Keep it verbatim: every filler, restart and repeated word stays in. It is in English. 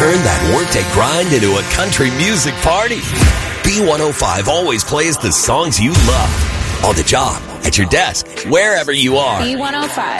Turn that workday grind into a country music party. B one oh five always plays the songs you love. On the job, at your desk, wherever you are. B one oh five.